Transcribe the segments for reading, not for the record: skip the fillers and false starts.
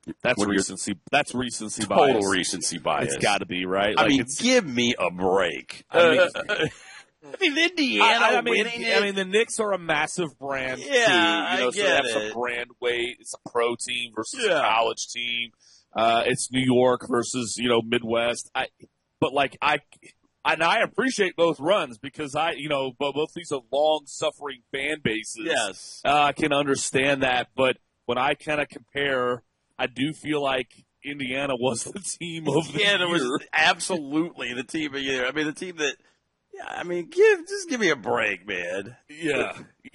That's recency. That's recency bias. Total recency bias. It's got to be, right? I mean, give me a break. I mean, Indiana winning it. I mean, the Knicks are a massive brand, too. I so get that's it. a brand weight. It's a pro team versus a college team. It's New York versus, Midwest. I appreciate both runs because both these are long-suffering fan bases. Yes. I can understand that, but when I kind of compare, I do feel like Indiana was the team of the year. It was absolutely the team of the year. I mean, the team that, just give me a break, man. Yeah.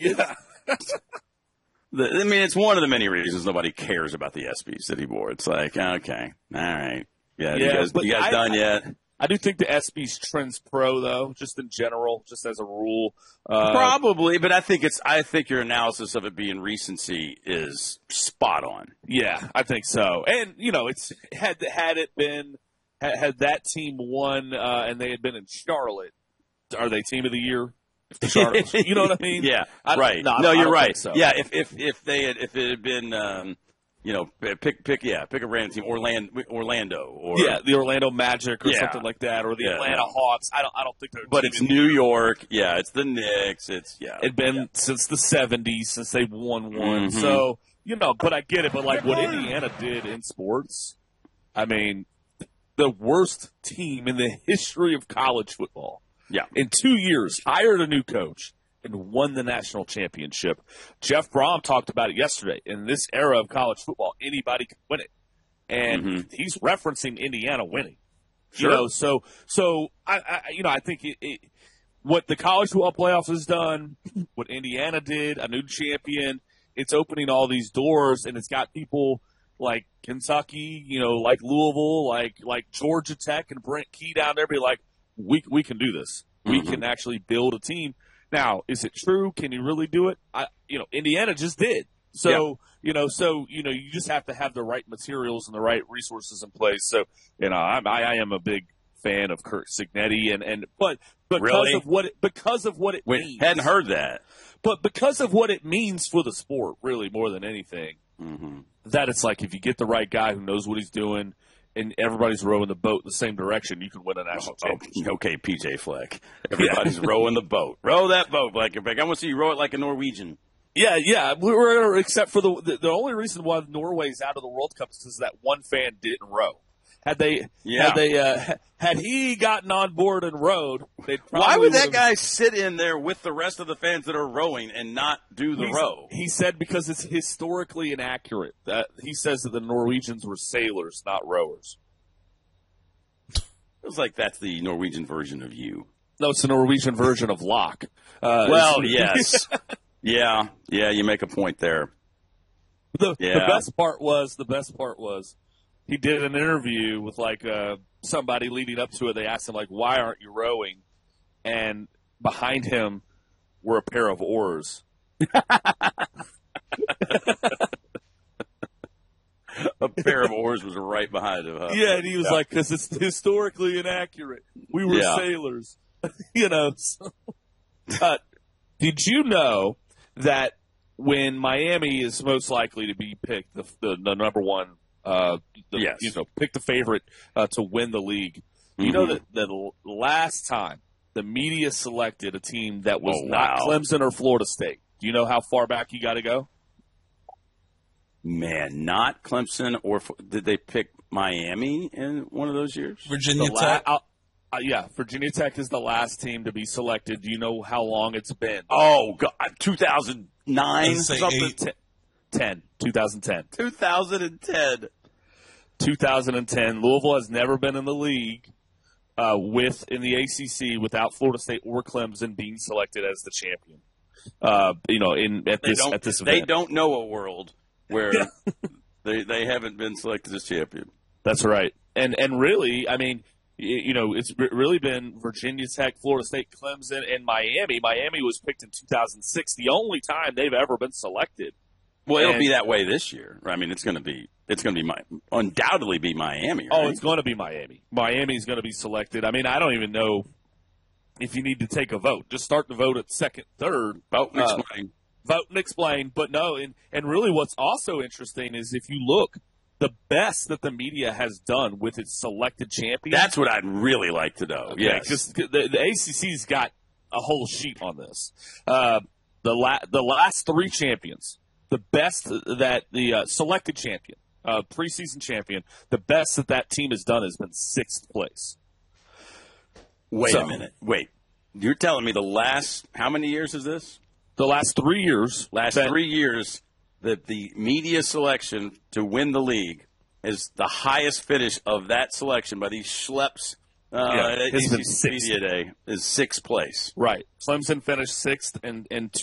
It's one of the many reasons nobody cares about the ESPYs that he wore. It's like, okay, all right. Yeah, you guys done yet? I do think the ESPYs trends pro, though, just in general, just as a rule. Probably, but I think your analysis of it being recency is spot on. Yeah, I think so. And, it's had that team won and they had been in Charlotte, are they team of the year? Charlotte, you know what I mean? Yeah, right. No, you're right. So. Yeah, if it had been pick a random team, Orlando, or the Orlando Magic or something like that, or the Atlanta Hawks. I don't think they're. But it's New York. Yeah, it's the Knicks. It's It's been since the '70s since they've won one. Mm-hmm. So but I get it. But like what Indiana did in sports, I mean, the worst team in the history of college football. Yeah, in 2 years, hired a new coach and won the national championship. Jeff Brom talked about it yesterday. In this era of college football, anybody can win it. And he's referencing Indiana winning. Sure. So I think what the college football playoff has done, what Indiana did, a new champion, it's opening all these doors, and it's got people like Kentucky, like Louisville, like Georgia Tech and Brent Key down there be like, we can do this. We can actually build a team. Now, is it true? Can you really do it? Indiana just did. So, you just have to have the right materials and the right resources in place. So, I am a big fan of Curt Cignetti but because of what it means. Hadn't heard that. But because of what it means for the sport, really more than anything, that it's like if you get the right guy who knows what he's doing, and everybody's rowing the boat in the same direction, you can win a national championship. Okay, PJ Fleck. Everybody's rowing the boat. Row that boat, Fleck. I want to see you row it like a Norwegian. Yeah. We're except for the only reason why Norway's out of the World Cup is because that one fan didn't row. Had he gotten on board and rowed, they'd probably. Why would that guy sit in there with the rest of the fans that are rowing and not do the row? He said because it's historically inaccurate. He says that the Norwegians were sailors, not rowers. Feels like that's the Norwegian version of you. No, it's the Norwegian version of Locke. Yes. Yeah, you make a point there. The best part was he did an interview with somebody leading up to it. They asked him why aren't you rowing? And behind him were a pair of oars. A pair of oars was right behind him. Huh? Yeah, and he was like, because it's historically inaccurate. We were sailors. Did you know that when Miami is most likely to be picked, the number one, pick the favorite to win the league, you know that the last time the media selected a team that was not Clemson or Florida State, do you know how far back you got to go? Man, not Clemson or did they pick Miami in one of those years? Virginia Tech. Virginia Tech is the last team to be selected. Do you know how long it's been? Oh, God, 2009? Something. 2010. 2010. 2010. Louisville has never been in the league in the ACC without Florida State or Clemson being selected as the champion. At this event. They don't know a world where they haven't been selected as champion. That's right. And really, I mean, it's really been Virginia Tech, Florida State, Clemson, and Miami. Miami was picked in 2006, the only time they've ever been selected. Well, it'll be that way this year. I mean, it's going to be undoubtedly be Miami. Right? Oh, it's going to be Miami. Miami's going to be selected. I mean, I don't even know if you need to take a vote. Just start the vote at second, third. Vote and explain. Vote and explain. But no, and really what's also interesting is if you look the best that the media has done with its selected champions. That's what I'd really like to know. Okay, yes, because the ACC's got a whole sheet on this. The last three champions, the best that the selected champion, preseason champion, the best that team has done has been sixth place. Wait a minute. Wait. You're telling me the last – how many years is this? The last 3 years. That the media selection to win the league is the highest finish of that selection by these schleps. It's been sixth. Media Day is sixth place. Right. Clemson finished sixth in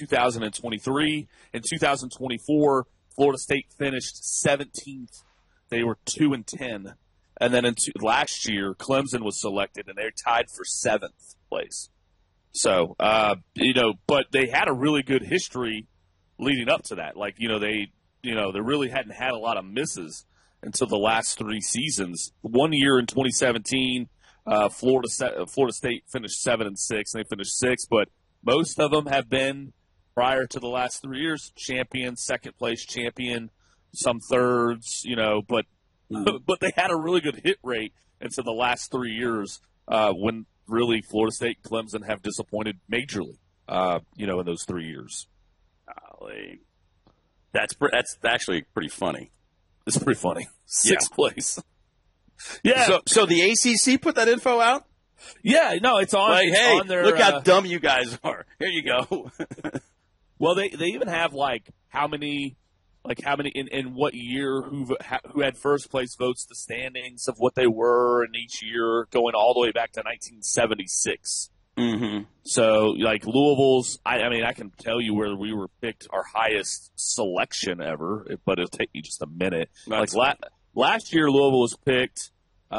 2023. In 2024, Florida State finished 17th. They were 2-10. And then last year, Clemson was selected, and they're tied for seventh place. So, but they had a really good history leading up to that. Like, they really hadn't had a lot of misses until the last three seasons. 1 year in 2017, Florida State finished 7-6, and they finished sixth. But most of them have been, prior to the last 3 years, champion, second place champion, some thirds, but they had a really good hit rate until the last 3 years when really Florida State and Clemson have disappointed majorly, in those 3 years. Golly. That's actually pretty funny. It's pretty funny. Sixth place. Yeah. So the ACC put that info out? Yeah, no, it's on. Like, hey, on their, look how dumb you guys are. Here you go. Well, they even have how many in what year who had first place votes, the standings of what they were in each year, going all the way back to 1976. Mm-hmm. So, Louisville's, I can tell you where we were picked our highest selection ever, but it'll take me just a minute. Last year, Louisville was picked.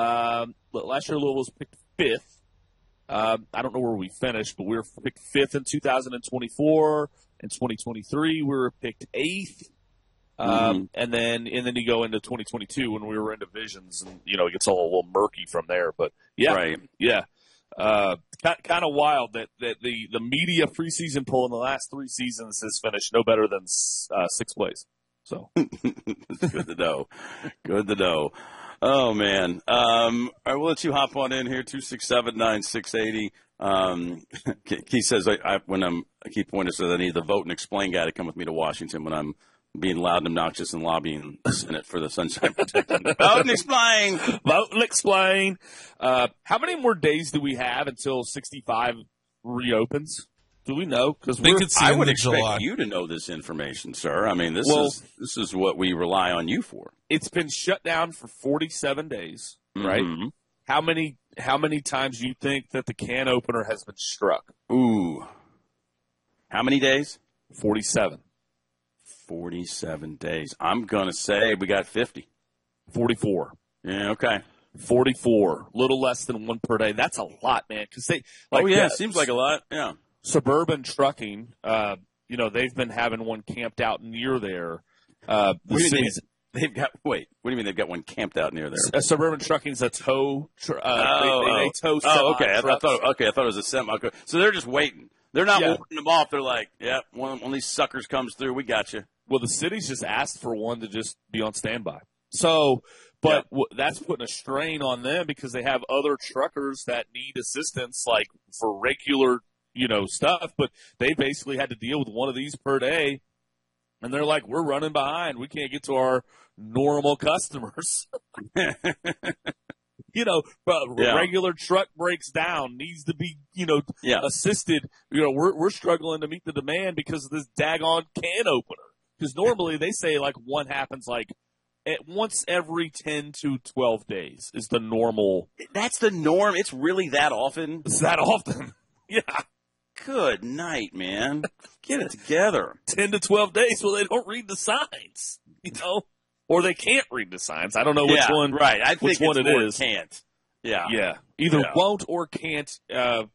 Fifth. I don't know where we finished, but we were picked fifth in 2024. In 2023, we were picked eighth. And then you go into 2022 when we were in divisions, and it gets all a little murky from there. But yeah, right, yeah, kind of wild that the media preseason poll in the last three seasons has finished no better than sixth place. So it's good to know. Good to know. Oh man, all right, we'll let you hop on in here. 267-9680. Keith says I keep pointing says I need the vote and explain guy to come with me to Washington when I'm being loud and obnoxious and lobbying the Senate for the sunshine protection. Vote and explain. Vote and explain. How many more days do we have until 65 reopens? Do we know? Because I would expect you to know this information, sir. I mean, this is what we rely on you for. It's been shut down for 47 days, right? Mm-hmm. How many times do you think that the can opener has been struck? Ooh. How many days? 47. 47 days. I'm going to say we got 50. 44. Yeah, okay. 44. Little less than one per day. That's a lot, man. Because seems like a lot. Yeah. Suburban Trucking, they've been having one camped out near there. What do you mean they've got one camped out near there? Suburban Trucking's a tow. They tow. Okay. I thought it was a semi. So they're just waiting. They're not warding them off. They're like, yeah, one of these suckers comes through, we got you. Well, the city's just asked for one to just be on standby. So, but that's putting a strain on them because they have other truckers that need assistance, like for regular, stuff. But they basically had to deal with one of these per day, and they're like, "We're running behind. We can't get to our normal customers." Regular truck breaks down, needs to be, assisted. We're struggling to meet the demand because of this daggone can opener. Because normally they say one happens once every 10 to 12 days is the normal. That's the norm. It's really that often. It's that often. Yeah. Good night, man. Get it together. 10 to 12 days. Well, they don't read the signs, or they can't read the signs. I don't know which one. Right. I think one it is. Can't. Yeah. Yeah. Either won't or can't. That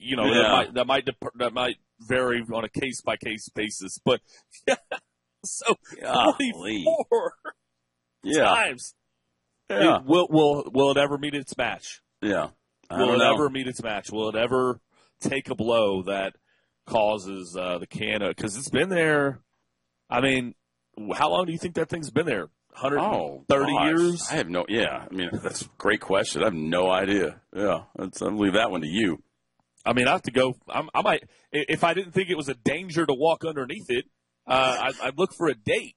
might vary on a case by case basis. But so 44 times. Yeah. Will it ever meet its match? Yeah. Will it ever meet its match? Will it ever take a blow that causes the can? Because it's been there. I mean, how long do you think that thing's been there? Oh, 130 gosh. years? I have no. Yeah, I mean that's a great question. I have no idea. Yeah, I'll leave that one to you. I mean, I have to go. I might, if I didn't think it was a danger to walk underneath it, I'd look for a date.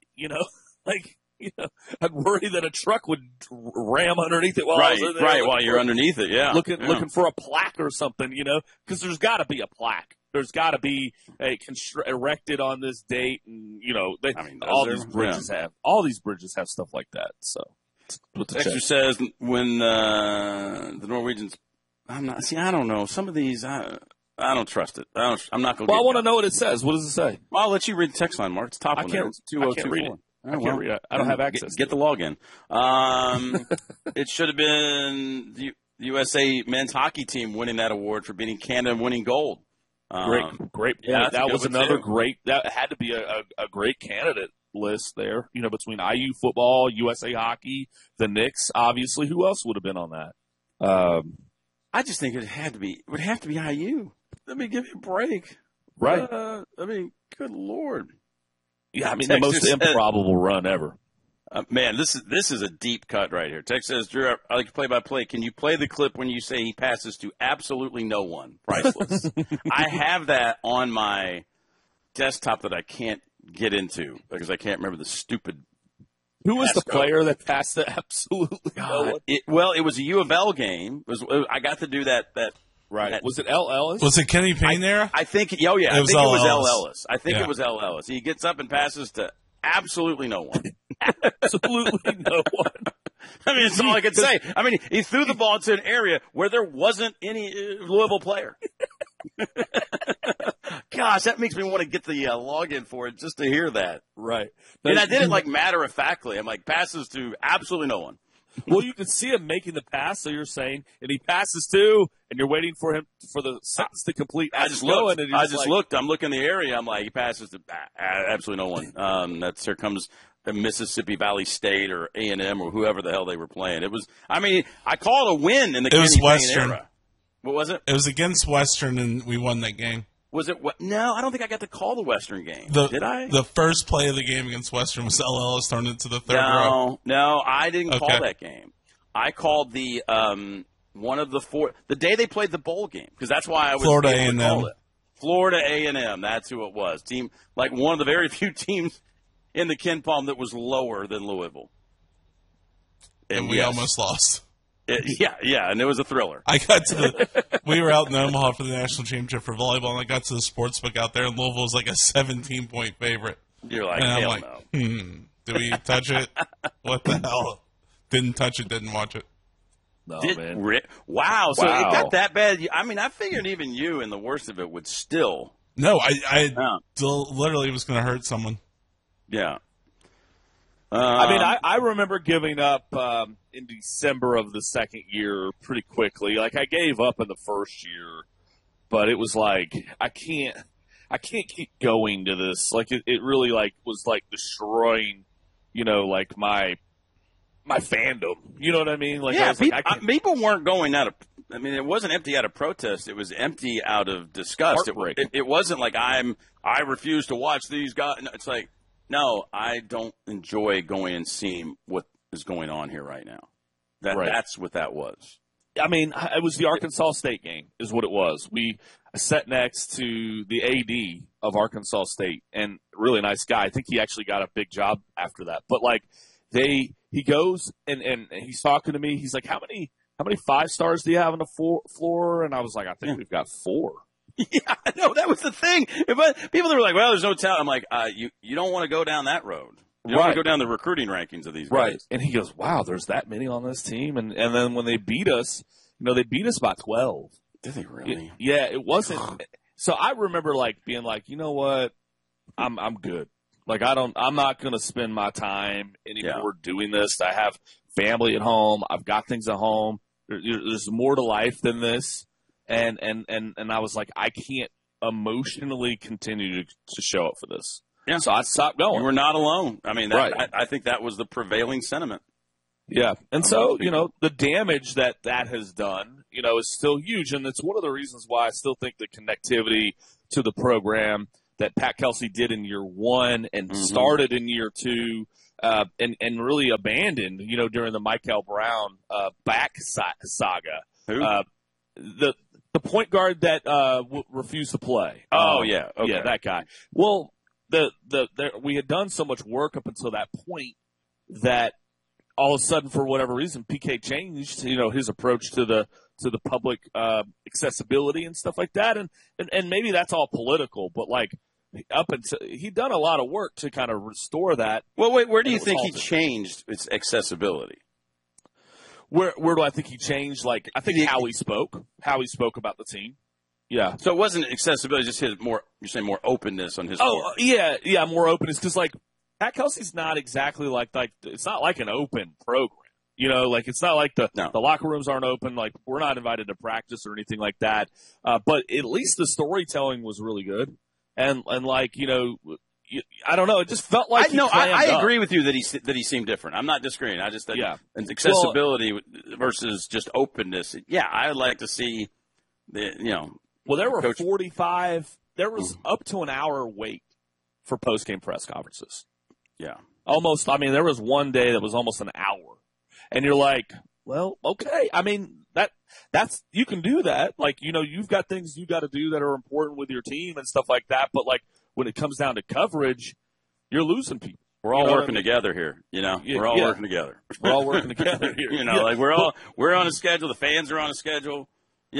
I'd worry that a truck would ram underneath it while I was in there. Right, while you're underneath it. Yeah, looking for a plaque or something. Because there's got to be a plaque. There's got to be erected on this date, and these bridges have stuff like that. So, Dexter says when the Norwegians. I don't know. Some of these, I don't trust it. I'm not going to. Well, I want to know what it says. What does it say? Well, I'll let you read the text line, Mark. It's top one. It's 2024. I can't read it. I don't have access. Get the login. It should have been the USA men's hockey team winning that award for beating Canada and winning gold. Great point. Yeah, that was another great. That had to be a great candidate list there. Between IU football, USA hockey, the Knicks, obviously. Who else would have been on that? I just think it would have to be IU. Let me give you a break. Right. Good Lord. Yeah, the most improbable run ever. Man, this is a deep cut right here. Tex says, Drew, I like to play by play. Can you play the clip when you say he passes to absolutely no one? Priceless. I have that on my desktop that I can't get into because I can't remember the stupid. Who was the player that passed to absolutely no one? It was a U of L game. I got to do that. Right. Was it L. Ellis? Was it Kenny Payne there? I think. Oh yeah. I think it was L. Ellis. I think it was L. Ellis. He gets up and passes to absolutely no one. Absolutely no one. That's all I can say. He threw the ball to an area where there wasn't any Louisville player. Gosh, that makes me want to get the login for it just to hear that. Right. And I did it matter-of-factly. I'm like, passes to absolutely no one. Well, you can see him making the pass, so you're saying, and he passes to, and you're waiting for the sentence to complete. I just looked. I'm looking in the area. I'm like, he passes to absolutely no one. Here comes Mississippi Valley State or A&M or whoever the hell they were playing. It was. I call it a win in the Kenny Payne era. What was it? It was against Western, and we won that game. Was it? No, I don't think I got to call the Western game. Did I? The first play of the game against Western was L. Ellis turned into the third row. No, I didn't call that game. I called the one of the four. The day they played the bowl game, because that's why I was Florida able to A&M. call it. Florida A&M. That's who it was. Team one of the very few teams in the Ken Palm that was lower than Louisville. And we almost lost. And it was a thriller. I got to we were out in Omaha for the national championship for volleyball, and I got to the sports book out there, and Louisville was like a 17-point favorite. You're like, and hell I'm like, no. Do we touch it? What the hell? Didn't touch it, didn't watch it. No, man. Wow, so it got that bad. I figured even you and the worst of it would still. No, I literally was going to hurt someone. Yeah. I remember giving up in December of the second year pretty quickly. Like, I gave up in the first year, but it was like I can't keep going to this. Like, it really was destroying, my fandom. You know what I mean? Like, yeah, people weren't going out of. It wasn't empty out of protest. It was empty out of disgust. It wasn't like I refuse to watch these guys. It's like. No, I don't enjoy going and seeing what is going on here right now. That's what that was. It was the Arkansas State game is what it was. We sat next to the AD of Arkansas State, and really nice guy. I think he actually got a big job after that. But he goes and he's talking to me. He's like, how many 5 stars do you have on the floor? And I was like, I think we've got 4. Yeah, I know. That was the thing. But people were like, well, there's no talent. I'm like, you don't want to go down that road. You don't want to go down the recruiting rankings of these guys. Right. And he goes, wow, there's that many on this team. And then when they beat us, they beat us by 12. Did they really? It wasn't. So I remember being like, you know what? I'm good. I'm not going to spend my time anymore doing this. I have family at home. I've got things at home. There's more to life than this. And I was like, I can't emotionally continue to show up for this. Yeah. So I stopped going. You were not alone. I think that was the prevailing sentiment. Yeah. And so, the damage that has done, is still huge. And it's one of the reasons why I still think the connectivity to the program that Pat Kelsey did in year 1 and started in year 2 and really abandoned, during the Michael Brown saga. Who? The point guard that refused to play. Yeah, okay. Yeah, that guy. Well, we had done so much work up until that point that all of a sudden, for whatever reason, PK changed, his approach to the public accessibility and stuff like that, and maybe that's all political, but like up until he'd done a lot of work to kind of restore that. Well, wait, where do you think he changed its accessibility? Where do I think he changed? Like, I think how he spoke about the team. Yeah. So it wasn't accessibility, just his more. You're saying more openness on his part. Oh, yeah, more openness because like Pat Kelsey's not exactly like it's not like an open program. Like it's not like the locker rooms aren't open. Like we're not invited to practice or anything like that. But at least the storytelling was really good. And like, I don't know. It just felt like I agree with you that he seemed different. I'm not disagreeing. I just accessibility versus just openness. Yeah, I would like to see Well, there were 45. There was up to an hour wait for post game press conferences. Yeah, almost. I mean, there was one day that was almost an hour, and you're like, well, okay. I mean, that's you can do that. Like, you've got things you got to do that are important with your team and stuff like that. But like when it comes down to coverage, you're losing people. We're all working together here. We're all working together. We're all working together here. Like we're on a schedule. The fans are on a schedule.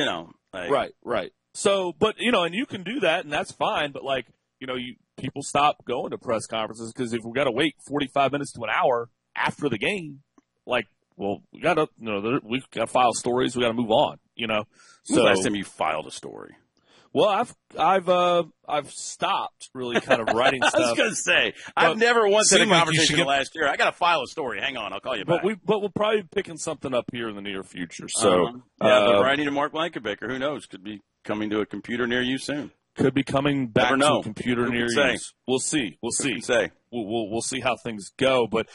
Right. So, but and you can do that, and that's fine. But like, people stop going to press conferences because if we got to wait 45 minutes to an hour after the game, like, well, we got to, we got to file stories. We got to move on. So the last time you filed a story? Well, I've stopped really kind of writing stuff. I was going to say I've never once had a conversation last year. I got to file a story. Hang on, I'll call you back. But we'll probably be picking something up here in the near future. So but writing to Mark Blankenbaker, who knows? Could be coming to a computer near you soon. Could be coming back to a computer near you. We'll see. We'll see. We'll see how things go. But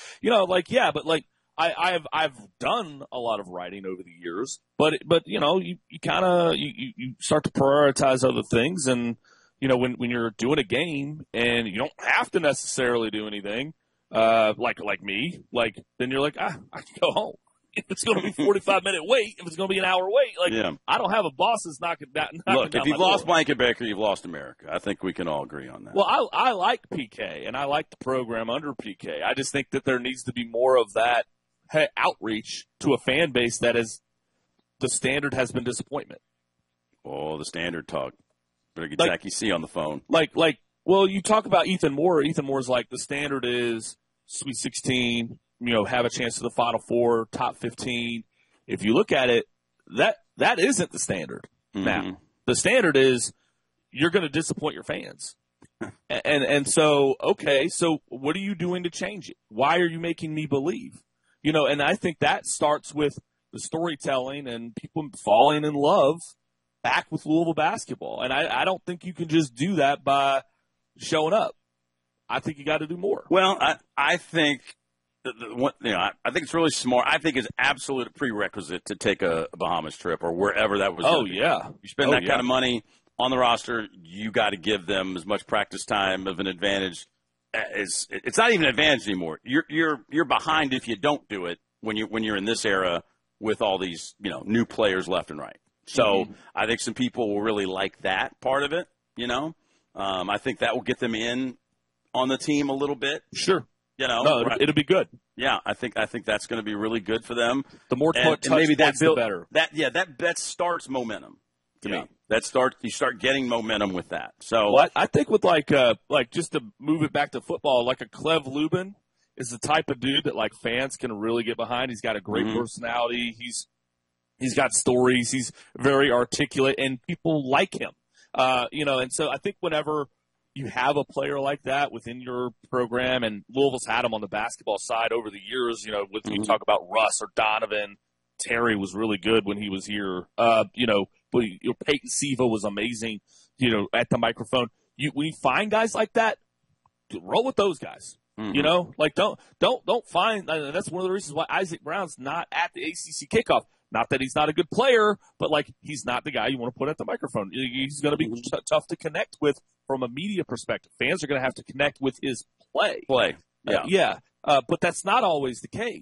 I've done a lot of writing over the years, but you kind of you start to prioritize other things, and when you're doing a game and you don't have to necessarily do anything, like me, like then you're like I can go home. If it's going to be 45-minute wait, if it's going to be an hour wait, I don't have a boss that's knocking down. Look, if you've lost Blankenbaker, you've lost America. I think we can all agree on that. Well, I like PK, and I like the program under PK. I just think that there needs to be more of that outreach to a fan base that is the standard has been disappointment. Oh, the standard talk. Better get Jackie C on the phone. Well, you talk about Ethan Moore. Ethan Moore's like the standard is Sweet 16. Have a chance to the Final Four, top 15. If you look at it, that isn't the standard. Mm-hmm. Now, the standard is you're going to disappoint your fans. and so, okay, so what are you doing to change it? Why are you making me believe? And I think that starts with the storytelling and people falling in love back with Louisville basketball. And I don't think you can just do that by showing up. I think you got to do more. Well, I think – I think it's really smart. I think it's absolute prerequisite to take a Bahamas trip or wherever that was. Oh, yeah. You spend that kind of money on the roster, you got to give them as much practice time of an advantage. It's not even an advantage anymore. You're behind if you don't do it when you're in this era with all these new players left and right. So I think some people will really like that part of it. I think that will get them in on the team a little bit. Sure. Right. It'll be good. Yeah, I think that's going to be really good for them. The more touch maybe points, the better. That starts momentum to me. You start getting momentum with that. So I think with like just to move it back to football, like a Clev Lubin is the type of dude that like fans can really get behind. He's got a great personality. He's got stories. He's very articulate, and people like him. And so I think whenever you have a player like that within your program, and Louisville's had him on the basketball side over the years, with you talk about Russ or Donovan, Terry was really good when he was here. Peyton Siva was amazing, at the microphone. When you find guys like that, roll with those guys. Don't find. That's one of the reasons why Isaac Brown's not at the ACC kickoff. Not that he's not a good player, but he's not the guy you want to put at the microphone. He's going to be tough to connect with from a media perspective. Fans are going to have to connect with his play. Yeah. But that's not always the case.